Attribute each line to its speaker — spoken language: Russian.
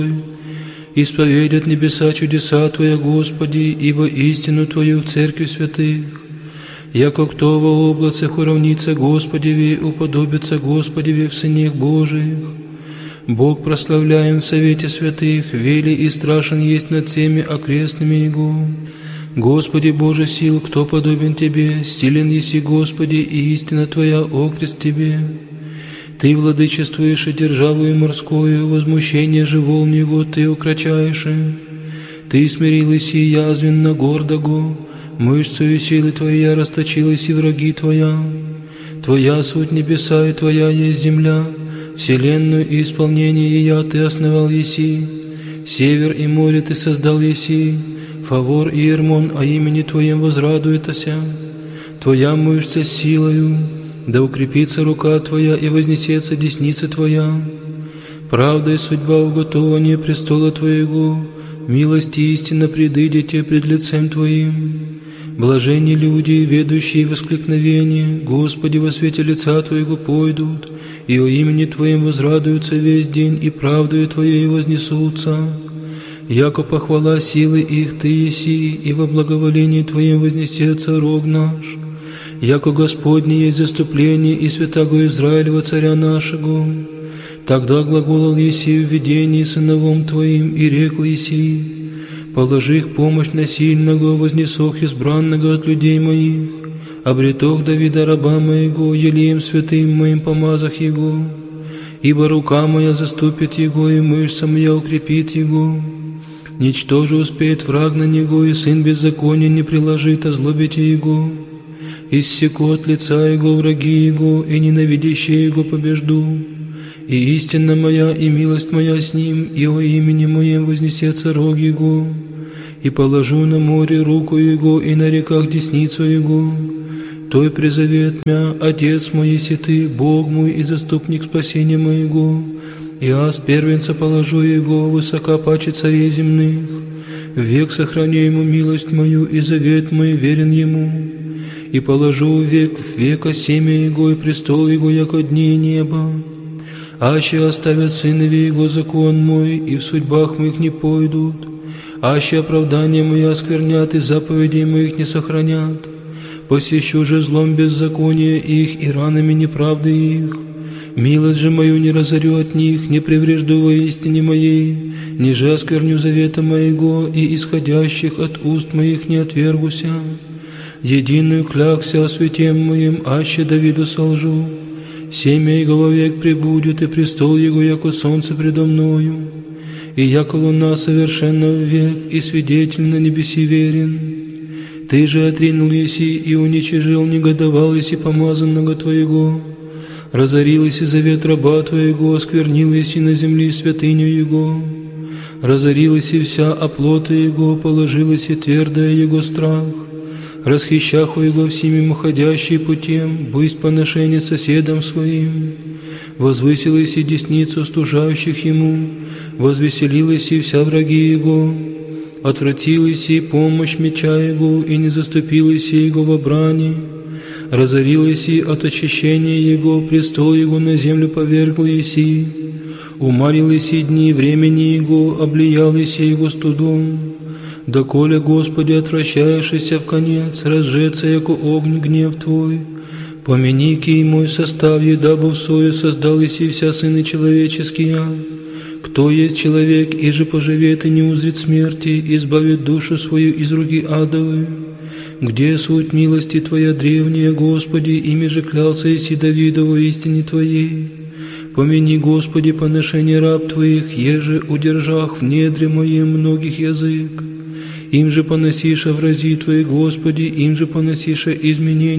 Speaker 1: Исповедят небеса чудеса Твоя, Господи, ибо истину Твою в церкви святых. Яко кто во облацах уравнится Господеви, уподобится Господеви в сынах Божиих. Бог прославляем в совете святых, вели и страшен есть над всеми окрестными Его. Господи Боже сил, кто подобен Тебе, силен еси, Господи, и истина Твоя окрест Тебе. Ты владычествуешь и державою морскую, возмущение же волн Его Ты укрочаешь. Ты смирил еси язвенно гордого, мышцею силы Твоя расточилась и враги Твоя. Твоя суть небеса и Твоя есть земля, вселенную и исполнение ее Ты основал еси. Север и море Ты создал еси, Фавор и Ермон о имени Твоем возрадуетася. Твоя мышца с силою, да укрепится рука Твоя и вознесется десница Твоя. Правда и судьба уготования престола Твоего, милость и истина предыдете пред лицем Твоим. Блаженни люди, ведущие воскликновение, Господи, во свете лица Твоего пойдут, и о имени Твоем возрадуются весь день, и правдою Твоей вознесутся. Яко похвала силы их Ты еси, и во благоволении Твоем вознесется рог наш. Яко Господне есть заступление и святаго Израилева царя нашего. Тогда глаголал еси в видении сыновом Твоим, и рекл еси: положи их помощь на сильного, вознесох избранного от людей моих, обретох Давида раба моего, елеем святым моим помазах его. Ибо рука моя заступит его, и мышца моя укрепит его. Ничто же успеет враг на него, и сын беззакония не приложит озлобите его. Иссеку от лица его враги его, и ненавидящие его побежду. И истина моя, и милость моя с ним, и о имени моем вознесется рог его. И положу на море руку его, и на реках десницу его. Той призовет мя, Отец мой еси Ты, Бог мой и заступник спасения моего. И аз первенца положу его, высока паче царей земных. Век сохраню ему милость мою, и завет мой верен ему. И положу век в века семя его, и престол его, яко дни неба. Аще оставят сынове его закон мой, и в судьбах моих не пойдут. Аще оправдания мои осквернят, и заповедей моих не сохранят. Посещу же злом беззакония их, и ранами неправды их. Милость же мою не разорю от них, не преврежду во истине моей, ниже оскверню завета моего, и исходящих от уст моих не отвергуся. Единую клякся о святем моем, аще Давиду солжу. Семя его вовек пребудет, и престол его, яко солнце предо мною. И яко луна совершенно век, и свидетель на небеси верен. Ты же отринул еси, и уничижил, негодовал еси помазанного Твоего. Разорил еси завет раба Твоего, осквернил еси на земле святыню Его. Разорил еси вся оплота Его, положил еси твердое Его страх. Расхищаху Его всеми уходящий путем, бысть поношение соседам своим. Возвысил еси десницу стужающих Ему, возвеселил еси вся враги Его. Отвратил еси помощь меча Его, и не заступил еси Его во брани. Разорил еси от очищения Его, престол Его на землю повергл еси. Умарил еси дни времени Его, облиял еси Его студом. Доколе, Господи, отвращаешься в конец, разжеться, яко огонь гнев Твой. Помяни кий мой состав, дабы в сою создал еси вся сыны человеческие. Кто есть человек, и же поживет и не узрит смерти, избавит душу свою из руки адовой. Где суть милости Твоя древняя, Господи, ими же клялся еси Давидову истине Твоей. Помяни, Господи, поношение раб Твоих, еже удержах в недре моем многих язык. Им же поносиша врази Твои, Господи, им же поносиша изменения